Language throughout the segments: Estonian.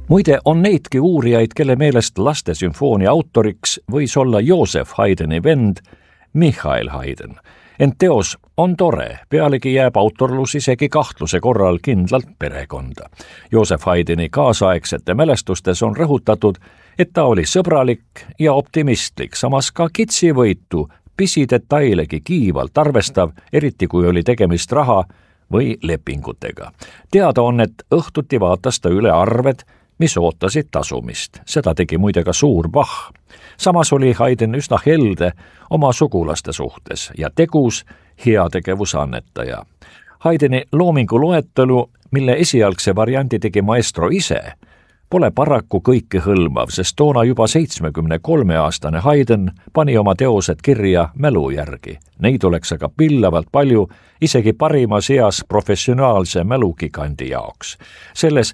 Muide, on neidki uurijaid, kelle meelest lastesümfoonia autoriks võis olla Joseph Haydni vend Michael Haydn. Ent teos on tore, pealegi jääb autorlus isegi kahtluse korral kindlalt perekonda. Joseph Haydni kaasaegsete mälestustes on rõhutatud, et ta oli sõbralik ja optimistlik, samas ka kitsivõitu, pisidetailegi kiivalt arvestav, eriti kui oli tegemist raha või lepingutega. Teada on, et õhtuti vaatas ta üle arved, mis ootasid tasumist. Seda tegi muide ka suur Bach. Samas oli Haydn üsna helde oma sugulaste suhtes ja tegus heategevusannetaja. Haydni loomingu loetelu, mille esialgse variandi tegi maestro ise, pole paraku kõikehõlmav, sest toona juba 73-aastane Haydn pani oma teosed kirja mälu järgi. Neid oleks aga pillavalt palju isegi parimas eas professionaalse mälugigandi jaoks. Selles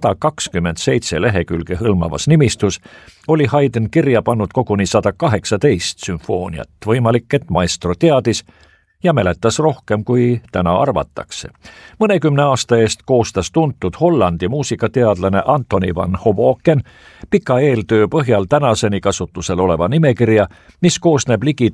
127 lehekülge hõlmavas nimistus oli Haydn kirja pannud koguni 118 sümfooniat. Võimalik, et maestro teadis ja mäletas rohkem, kui täna arvatakse. Mõnekümne aasta eest koostas tuntud Hollandi muusikateadlane Antoni van Hoboken pika eeltöö põhjal tänaseni kasutusel oleva nimekirja, mis koosneb ligi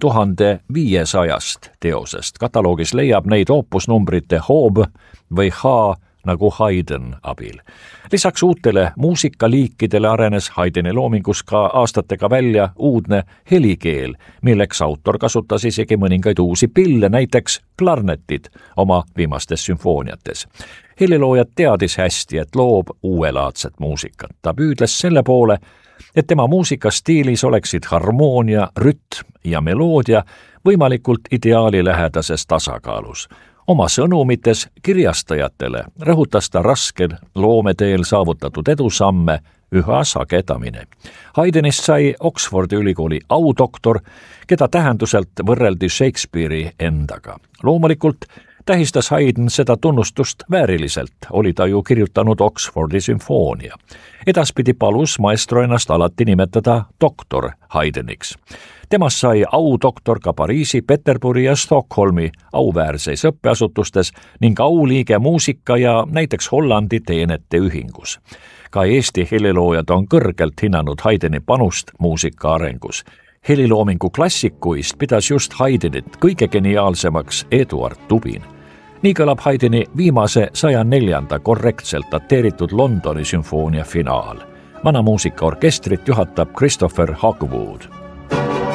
1500 teosest. Kataloogis leiab neid oopusnumbrite Hob või H nagu Haydn abil. Lisaks uutele muusikaliikidele arenes Haydni loomingus ka aastatega välja uudne helikeel, milleks autor kasutas isegi mõningaid uusi pille, näiteks klarnetid oma viimastes sümfooniates. Heliloojad teadis hästi, et loob uuelaadset muusikat. Ta püüdles selle poole, et tema muusikastiilis oleksid harmoonia, rütm ja meloodia võimalikult ideaalilähedases tasakaalus. Oma sõnumites kirjastajatele rõhutas ta raskel loometeel saavutatud edusamme üha sagedamini. Haydnist sai Oxfordi ülikooli audoktor, keda tähenduselt võrreldi Shakespeare'i endaga. Loomulikult tähistas Haydn seda tunnustust vääriliselt, oli ta ju kirjutanud Oxfordi sümfoonia. Edaspidi palus maestro ennast alati nimetada doktor Haydniks. Temast sai audoktor ka Pariisi, Peterburi ja Stockholmi auväärseis õppeasutustes ning auliige muusika ja näiteks Hollandi teenete ühingus. Ka Eesti heliloojad on kõrgelt hinnanud Haydni panust muusika arengus. Heliloomingu klassikuist pidas just Haydnit kõige geniaalsemaks Eduard Tubin. Nii kõlab Haydni viimase 104. korrektselt dateeritud Londoni sümfoonia finaal. Vana muusikaorkestrit juhatab Christopher Hogwood.